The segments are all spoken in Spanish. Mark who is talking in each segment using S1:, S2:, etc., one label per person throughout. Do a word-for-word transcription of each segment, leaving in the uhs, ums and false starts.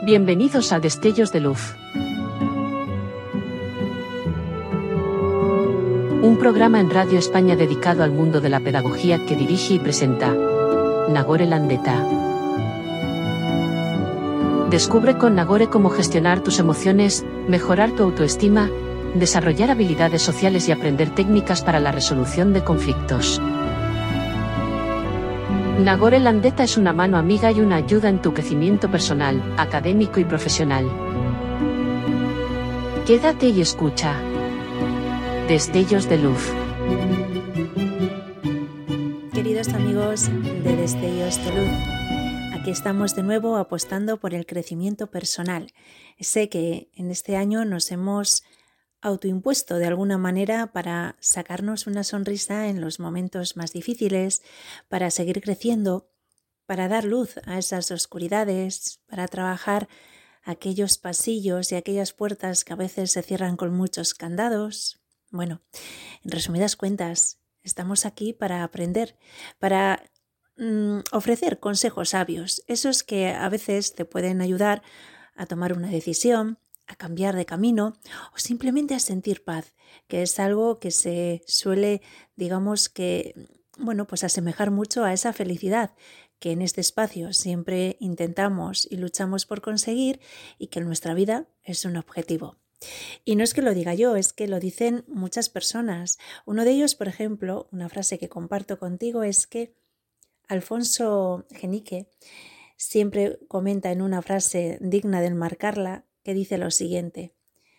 S1: Bienvenidos a Destellos de Luz. Un programa en Radio España dedicado al mundo de la pedagogía que dirige y presenta Nagore Landeta. Descubre con Nagore cómo gestionar tus emociones, mejorar tu autoestima, desarrollar habilidades sociales y aprender técnicas para la resolución de conflictos. Nagore Landeta es una mano amiga y una ayuda en tu crecimiento personal, académico y profesional. Quédate y escucha. Destellos de Luz.
S2: Queridos amigos de Destellos de Luz, aquí estamos de nuevo apostando por el crecimiento personal. Sé que en este año nos hemos autoimpuesto de alguna manera para sacarnos una sonrisa en los momentos más difíciles, para seguir creciendo, para dar luz a esas oscuridades, para trabajar aquellos pasillos y aquellas puertas que a veces se cierran con muchos candados. Bueno, en resumidas cuentas, estamos aquí para aprender, para mm, ofrecer consejos sabios, esos que a veces te pueden ayudar a tomar una decisión, a cambiar de camino o simplemente a sentir paz, que es algo que se suele, digamos que, bueno, pues asemejar mucho a esa felicidad que en este espacio siempre intentamos y luchamos por conseguir y que en nuestra vida es un objetivo. Y no es que lo diga yo, es que lo dicen muchas personas. Uno de ellos, por ejemplo, una frase que comparto contigo es que Alfonso Genique siempre comenta en una frase digna de enmarcarla, que dice lo siguiente: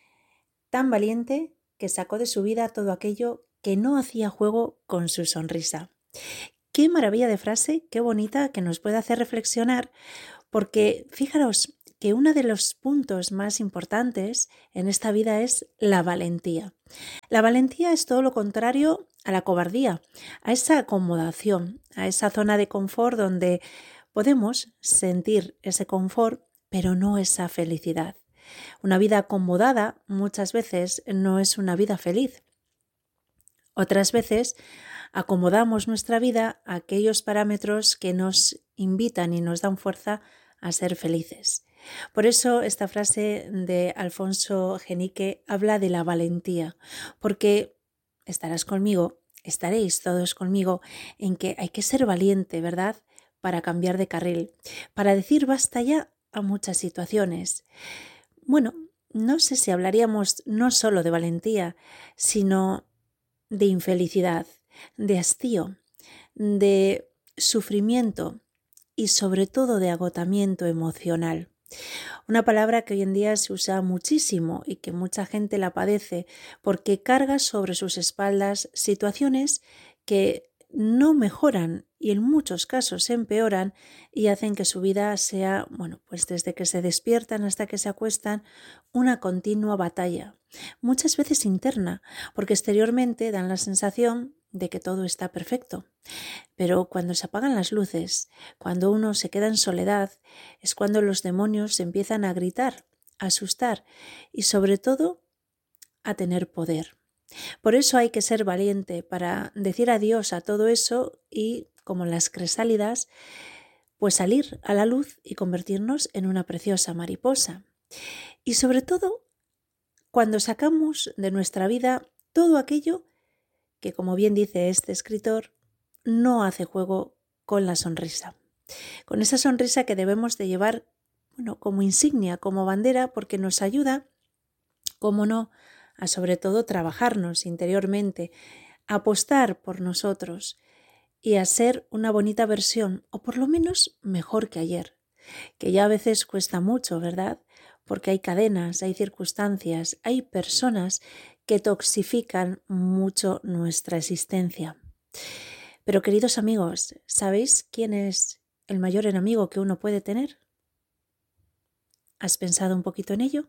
S2: tan valiente que sacó de su vida todo aquello que no hacía juego con su sonrisa. Qué maravilla de frase, qué bonita, que nos puede hacer reflexionar, porque fijaros que uno de los puntos más importantes en esta vida es la valentía. La valentía es todo lo contrario a la cobardía, a esa acomodación, a esa zona de confort donde podemos sentir ese confort, pero no esa felicidad. Una vida acomodada muchas veces no es una vida feliz. Otras veces acomodamos nuestra vida a aquellos parámetros que nos invitan y nos dan fuerza a ser felices. Por eso esta frase de Alfonso Genique habla de la valentía, porque estarás conmigo, estaréis todos conmigo en que hay que ser valiente, ¿verdad?, para cambiar de carril, para decir basta ya a muchas situaciones. Bueno, no sé si hablaríamos no solo de valentía, sino de infelicidad, de hastío, de sufrimiento y sobre todo de agotamiento emocional. Una palabra que hoy en día se usa muchísimo y que mucha gente la padece porque carga sobre sus espaldas situaciones que no mejoran y en muchos casos empeoran y hacen que su vida sea, bueno, pues desde que se despiertan hasta que se acuestan, una continua batalla, muchas veces interna, porque exteriormente dan la sensación de que todo está perfecto. Pero cuando se apagan las luces, cuando uno se queda en soledad, es cuando los demonios empiezan a gritar, a asustar y sobre todo a tener poder. Por eso hay que ser valiente para decir adiós a todo eso y, como las cresálidas, pues salir a la luz y convertirnos en una preciosa mariposa. Y sobre todo, cuando sacamos de nuestra vida todo aquello que, como bien dice este escritor, no hace juego con la sonrisa. Con esa sonrisa que debemos de llevar, bueno, como insignia, como bandera, porque nos ayuda, cómo no, a sobre todo trabajarnos interiormente, a apostar por nosotros y a ser una bonita versión, o por lo menos mejor que ayer, que ya a veces cuesta mucho, ¿verdad? Porque hay cadenas, hay circunstancias, hay personas que toxifican mucho nuestra existencia. Pero queridos amigos, ¿sabéis quién es el mayor enemigo que uno puede tener? ¿Has pensado un poquito en ello?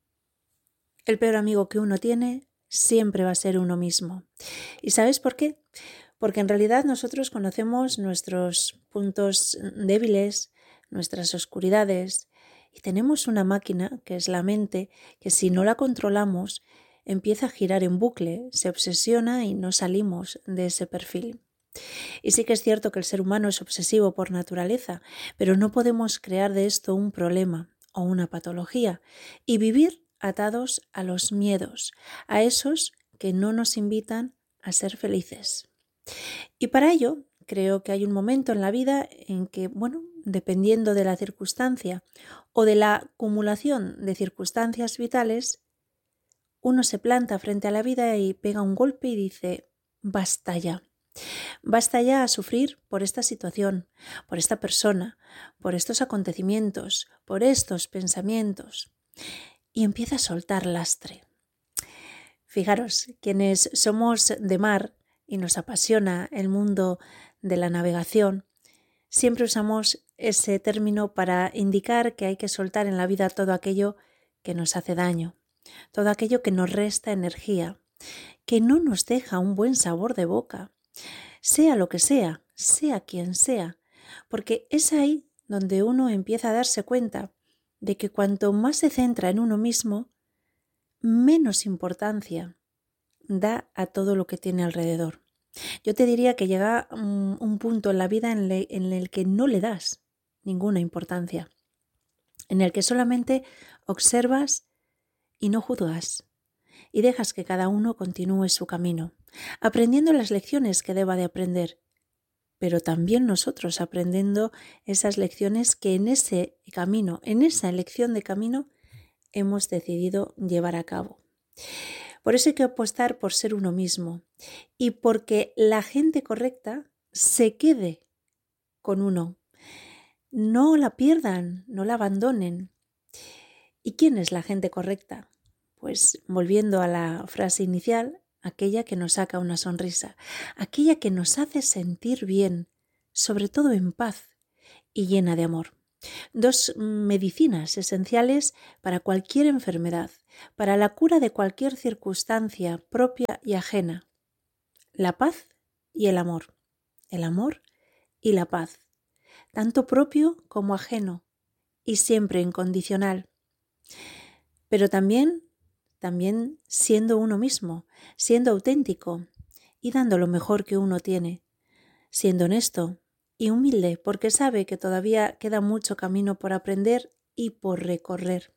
S2: El peor amigo que uno tiene siempre va a ser uno mismo. ¿Y sabes por qué? Porque en realidad nosotros conocemos nuestros puntos débiles, nuestras oscuridades, y tenemos una máquina, que es la mente, que si no la controlamos, empieza a girar en bucle, se obsesiona y no salimos de ese perfil. Y sí que es cierto que el ser humano es obsesivo por naturaleza, pero no podemos crear de esto un problema, o una patología y vivir atados a los miedos, a esos que no nos invitan a ser felices. Y para ello creo que hay un momento en la vida en que, bueno, dependiendo de la circunstancia o de la acumulación de circunstancias vitales, uno se planta frente a la vida y pega un golpe y dice, basta ya. Basta ya a sufrir por esta situación, por esta persona, por estos acontecimientos, por estos pensamientos. Y empieza a soltar lastre. Fijaros, quienes somos de mar y nos apasiona el mundo de la navegación, siempre usamos ese término para indicar que hay que soltar en la vida todo aquello que nos hace daño, todo aquello que nos resta energía, que no nos deja un buen sabor de boca, sea lo que sea, sea quien sea, porque es ahí donde uno empieza a darse cuenta de que cuanto más se centra en uno mismo, menos importancia da a todo lo que tiene alrededor. Yo te diría que llega un, un punto en la vida en, le, en el que no le das ninguna importancia, en el que solamente observas y no juzgas, y dejas que cada uno continúe su camino, aprendiendo las lecciones que deba de aprender, pero también nosotros aprendiendo esas lecciones que en ese camino, en esa elección de camino, hemos decidido llevar a cabo. Por eso hay que apostar por ser uno mismo y porque la gente correcta se quede con uno. No la pierdan, no la abandonen. ¿Y quién es la gente correcta? Pues volviendo a la frase inicial, aquella que nos saca una sonrisa, aquella que nos hace sentir bien, sobre todo en paz y llena de amor. Dos medicinas esenciales para cualquier enfermedad, para la cura de cualquier circunstancia propia y ajena. La paz y el amor. El amor y la paz, tanto propio como ajeno, y siempre incondicional. Pero también, también siendo uno mismo, siendo auténtico y dando lo mejor que uno tiene, siendo honesto y humilde porque sabe que todavía queda mucho camino por aprender y por recorrer.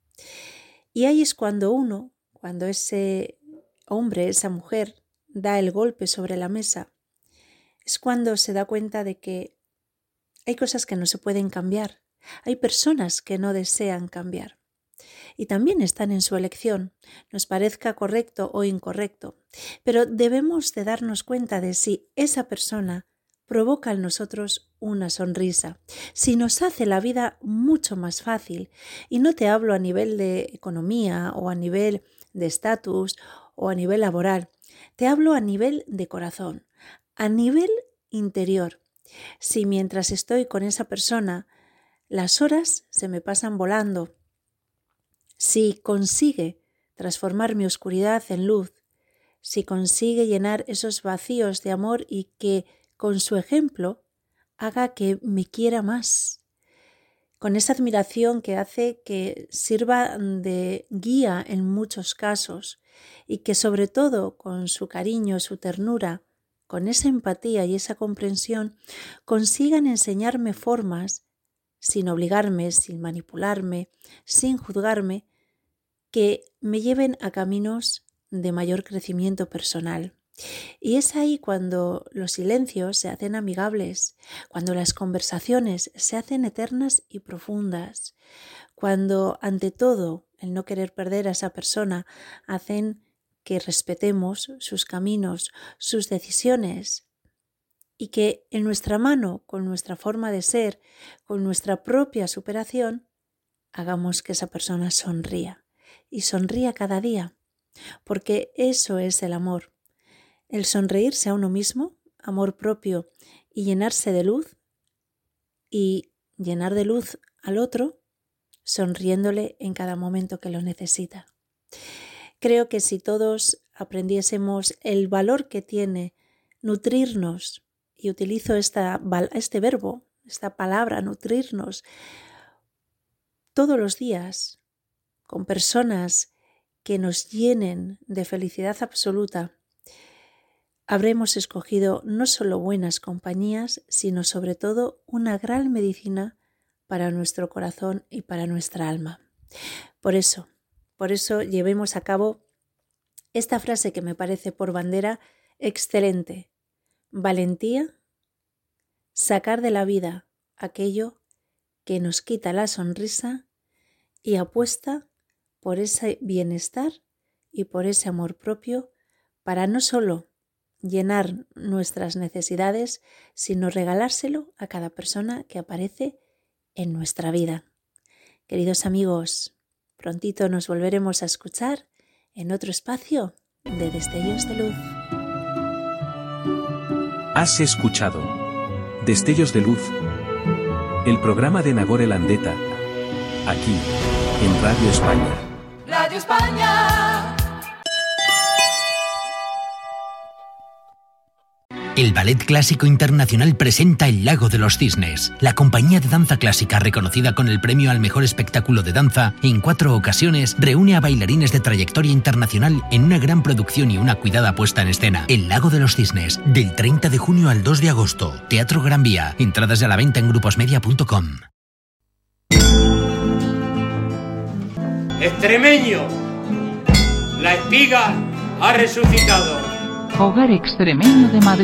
S2: Y ahí es cuando uno, cuando ese hombre, esa mujer, da el golpe sobre la mesa, es cuando se da cuenta de que hay cosas que no se pueden cambiar, hay personas que no desean cambiar. Y también están en su elección, nos parezca correcto o incorrecto, pero debemos de darnos cuenta de si esa persona provoca en nosotros una sonrisa, si nos hace la vida mucho más fácil. Y no te hablo a nivel de economía o a nivel de estatus o a nivel laboral, te hablo a nivel de corazón, a nivel interior. Si mientras estoy con esa persona las horas se me pasan volando, si consigue transformar mi oscuridad en luz, si consigue llenar esos vacíos de amor y que con su ejemplo haga que me quiera más, con esa admiración que hace que sirva de guía en muchos casos y que sobre todo con su cariño, su ternura, con esa empatía y esa comprensión consigan enseñarme formas sin obligarme, sin manipularme, sin juzgarme, que me lleven a caminos de mayor crecimiento personal. Y es ahí cuando los silencios se hacen amigables, cuando las conversaciones se hacen eternas y profundas, cuando ante todo el no querer perder a esa persona hacen que respetemos sus caminos, sus decisiones y que en nuestra mano, con nuestra forma de ser, con nuestra propia superación, hagamos que esa persona sonría y sonría cada día, porque eso es el amor. El sonreírse a uno mismo, amor propio y llenarse de luz y llenar de luz al otro, sonriéndole en cada momento que lo necesita. Creo que si todos aprendiésemos el valor que tiene nutrirnos, y utilizo esta, este verbo, esta palabra, nutrirnos, todos los días con personas que nos llenen de felicidad absoluta, habremos escogido no solo buenas compañías, sino sobre todo una gran medicina para nuestro corazón y para nuestra alma. Por eso, por eso llevemos a cabo esta frase que me parece por bandera excelente. Valentía, sacar de la vida aquello que nos quita la sonrisa y apuesta por ese bienestar y por ese amor propio para no solo llenar nuestras necesidades, sino regalárselo a cada persona que aparece en nuestra vida. Queridos amigos, prontito nos volveremos a escuchar en otro espacio de Destellos de Luz.
S3: Has escuchado Destellos de Luz, el programa de Nagore Landeta, aquí, en Radio España.
S4: Radio España.
S5: El Ballet Clásico Internacional presenta El Lago de los Cisnes. La compañía de danza clásica reconocida con el premio al mejor espectáculo de danza, en cuatro ocasiones reúne a bailarines de trayectoria internacional en una gran producción y una cuidada puesta en escena. El Lago de los Cisnes, del treinta de junio al dos de agosto. Teatro Gran Vía. Entradas a la venta en gruposmedia punto com.
S6: Extremeño, la espiga ha resucitado.
S7: Hogar Extremeño de Madrid.